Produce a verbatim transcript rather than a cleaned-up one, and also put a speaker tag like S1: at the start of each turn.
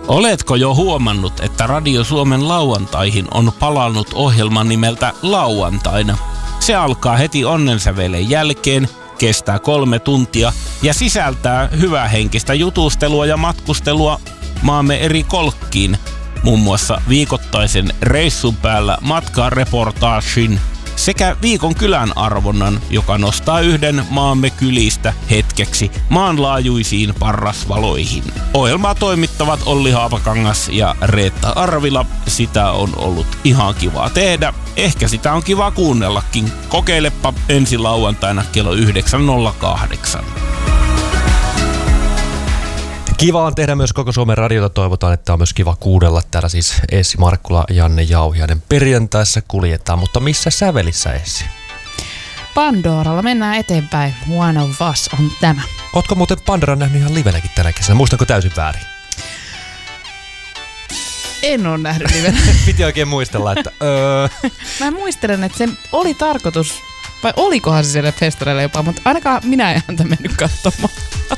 S1: Oletko jo huomannut, että Radio Suomen lauantaihin on palannut ohjelma nimeltä Lauantaina? Se alkaa heti onnensävelen jälkeen, kestää kolme tuntia ja sisältää hyvähenkistä jutustelua ja matkustelua maamme eri kolkkiin. Muun muassa viikoittaisen reissun päällä matkareportaasin sekä viikon kylän arvonnan, joka nostaa yhden maamme kylistä hetkeksi maanlaajuisiin parrasvaloihin. Ohjelmaa toimittavat Olli Haapakangas ja Reetta Arvila. Sitä on ollut ihan kivaa tehdä. Ehkä sitä on kiva kuunnellakin. Kokeilepa ensi lauantaina kello yhdeksän nolla kahdeksan.
S2: Kiva on tehdä myös koko Suomen radiota. Toivotaan, että on myös kiva kuudella. Täällä siis Essi Markkula, Janne Jauhiainen perjantaissa kuljetaan. Mutta missä sävelissä, Essi?
S3: Pandoralla mennään eteenpäin. One of Us on tämä.
S2: Ootko muuten Pandoran nähnyt ihan livenäkin tänä kesänä? Muistanko täysin väärin?
S3: En ole nähnyt livenä.
S2: Piti oikein muistella, että... Öö.
S3: Mä muistelen, että se oli tarkoitus... Vai olikohan se siellä festareilla jopa, mutta ainakaan minä en häntä mennyt katsomaan.